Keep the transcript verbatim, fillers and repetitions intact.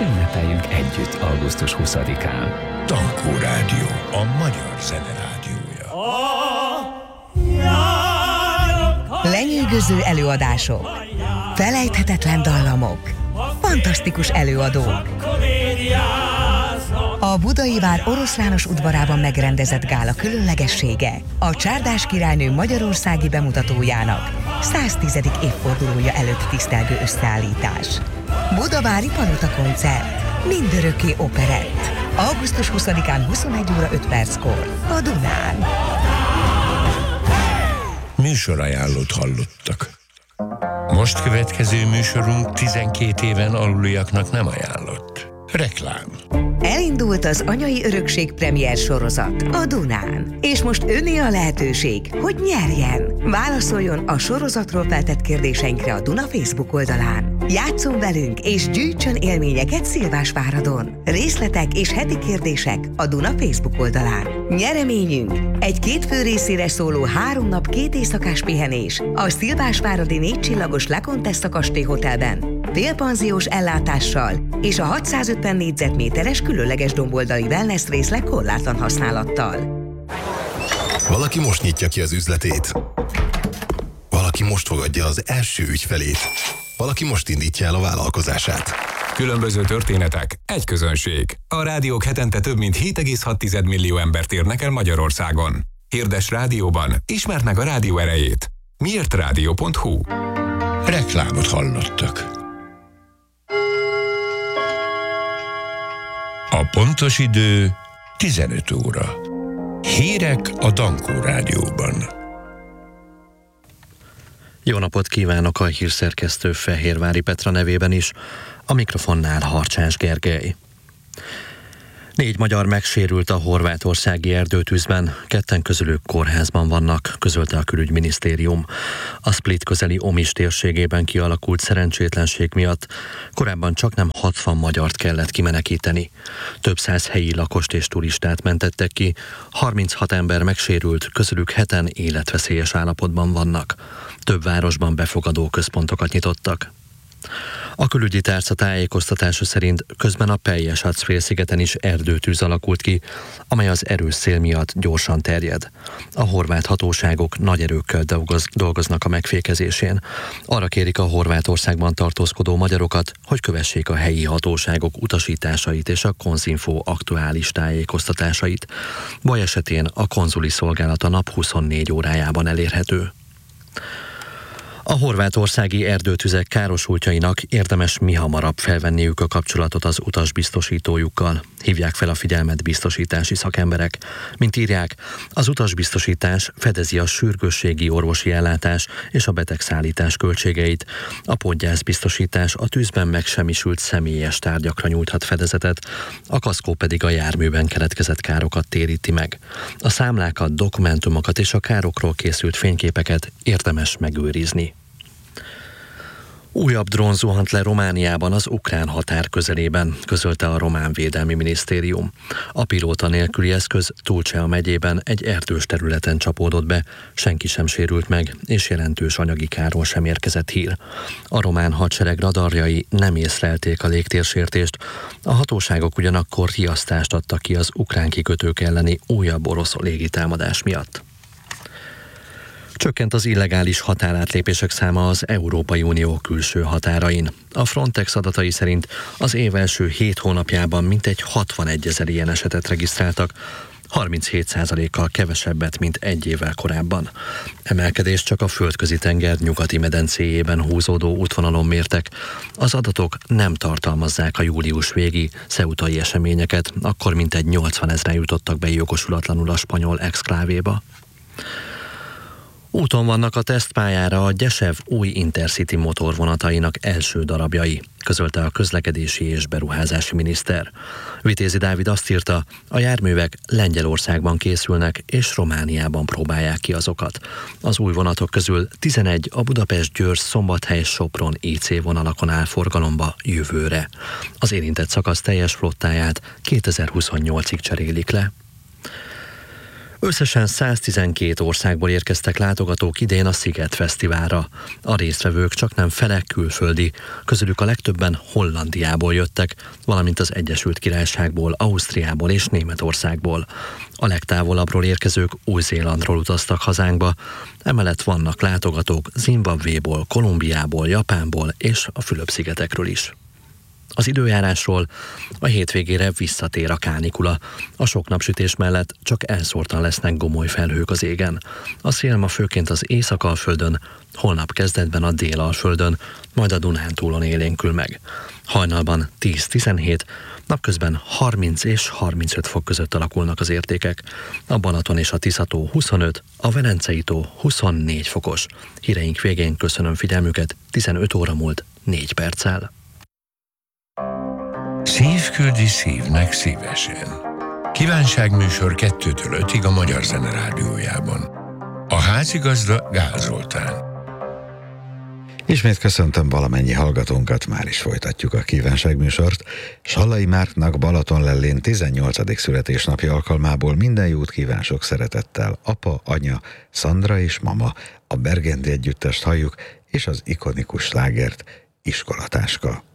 Ünnepeljünk együtt augusztus huszadikán. Tankó Rádió, a magyar zene rádiója. Lenyűgöző előadások, felejthetetlen dallamok, fantasztikus előadók. A Budai Vár Oroszlános udvarában megrendezett gála különlegessége a Csárdás királynő magyarországi bemutatójának száztizedik évfordulója előtt tisztelgő összeállítás. Budavári Palota koncert, mindörökké operett. augusztus huszadikán huszonegy óra öt perckor a Dunán. Műsorajánlót hallottak. Most következő műsorunk tizenkét éven aluliaknak nem ajánlott. Reklám. Elindult az Anyai Örökség premier sorozat a Dunán. És most önné a lehetőség, hogy nyerjen. Válaszoljon a sorozatról feltett kérdéseinkre a Duna Facebook oldalán. Játsszon velünk és gyűjtsön élményeket Szilvásváradon. Részletek és heti kérdések a Duna Facebook oldalán. Nyereményünk egy két fő részére szóló három nap két éjszakás pihenés a Szilvásváradi négy csillagos La Contessa kastély hotelben, félpanziós ellátással és a hatszázötven négyzetméteres különleges domboldali wellness részleg korlátlan használattal. Valaki most nyitja ki az üzletét. Valaki most fogadja az első ügyfelét. Valaki most indítja el a vállalkozását. Különböző történetek, egy közönség. A rádiók hetente több mint hét egész hat millió embert érnek el Magyarországon. Hirdess rádióban, ismerd meg a rádió erejét. miért rádió pont hu. Reklámot hallottak. A pontos idő tizenöt óra. Hírek a Dankó Rádióban. Jó napot kívánok a hírszerkesztő Fehérvári Petra nevében is, a mikrofonnál Harcsás Gergely. Négy magyar megsérült a horvátországi erdőtűzben, ketten közülük kórházban vannak, közölte a külügyminisztérium. A Split közeli Omis térségében kialakult szerencsétlenség miatt korábban csaknem hatvan magyart kellett kimenekíteni. Több száz helyi lakost és turistát mentettek ki, harminchat ember megsérült, közülük heten életveszélyes állapotban vannak. Több városban befogadó központokat nyitottak. A külügyi tárca tájékoztatása szerint közben a Pelješac-félszigeten is erdőtűz alakult ki, amely az erős szél miatt gyorsan terjed. A horvát hatóságok nagy erőkkel dolgoz, dolgoznak a megfékezésén. Arra kérik a Horvátországban tartózkodó magyarokat, hogy kövessék a helyi hatóságok utasításait és a Konzinfo aktuális tájékoztatásait. Baj esetén a konzuli szolgálat a nap huszonnégy órájában elérhető. A horvátországi erdőtüzek károsultjainak érdemes mihamarabb felvenniük a kapcsolatot az utasbiztosítójukkal. Hívják fel a figyelmet biztosítási szakemberek. Mint írják, az utasbiztosítás fedezi a sürgősségi orvosi ellátás és a betegszállítás költségeit. A podgyászbiztosítás a tűzben megsemmisült személyes tárgyakra nyújthat fedezetet, a kaszkó pedig a járműben keletkezett károkat téríti meg. A számlákat, dokumentumokat és a károkról készült fényképeket érdemes megőrizni. Újabb drón zuhant le Romániában az ukrán határ közelében, közölte a román védelmi minisztérium. A pilóta nélküli eszköz Tulcea megyében egy erdős területen csapódott be, senki sem sérült meg, és jelentős anyagi káról sem érkezett hír. A román hadsereg radarjai nem észlelték a légtérsértést, a hatóságok ugyanakkor riasztást adtak ki az ukrán kikötők elleni újabb orosz légitámadás miatt. Csökkent az illegális határátlépések száma az Európai Unió külső határain. A Frontex adatai szerint az év első hét hónapjában mintegy hatvanegy ezer ilyen esetet regisztráltak, harminchét százalékkal kevesebbet, mint egy évvel korábban. Emelkedést csak a földközi tenger nyugati medencéjében húzódó útvonalon mértek. Az adatok nem tartalmazzák a július végi ceutai eseményeket, akkor mintegy nyolcvanezren jutottak be jogosulatlanul a spanyol exklávéba. Úton vannak a tesztpályára a Gyesev új Intercity motorvonatainak első darabjai, közölte a közlekedési és beruházási miniszter. Vitézi Dávid azt írta, a járművek Lengyelországban készülnek és Romániában próbálják ki azokat. Az új vonatok közül tizenegy a Budapest-Győr-Szombathely-Sopron I C vonalakon áll forgalomba jövőre. Az érintett szakasz teljes flottáját kétezer-huszonnyolcig cserélik le. Összesen száztizenkét országból érkeztek látogatók idén a Sziget Fesztiválra. A résztvevők csaknem fele külföldi, közülük a legtöbben Hollandiából jöttek, valamint az Egyesült Királyságból, Ausztriából és Németországból. A legtávolabbról érkezők Új-Zélandról utaztak hazánkba, emellett vannak látogatók Zimbabvéból, Kolumbiából, Japánból és a Fülöp-szigetekről is. Az időjárásról: a hétvégére visszatér a kánikula. A sok napsütés mellett csak elszórtan lesznek gomoly felhők az égen. A szél ma főként az Észak-Alföldön, holnap kezdetben a Dél-Alföldön, majd a Dunántúlon élénkül meg. Hajnalban tíz-tizenhét, napközben harminc és harmincöt fok között alakulnak az értékek. A Balaton és a Tisza-tó huszonöt, a Velencei-tó huszonnégy fokos. Híreink végén köszönöm figyelmüket, tizenöt óra múlt négy perccel. Szív küldi szívnek szívesen. Kívánságműsor kettőtől ötig a Magyar Zene Rádiójában. A házigazda Gál Zoltán. Ismét köszöntöm valamennyi hallgatónkat, már is folytatjuk a kívánságműsort. Sallai Márknak Balatonlellén tizennyolcadik születésnapja alkalmából minden jót kíván sok szeretettel apa, anya, Szandra és mama. A Bergendi együttest halljuk, és az ikonikus slágert, Iskolatáska.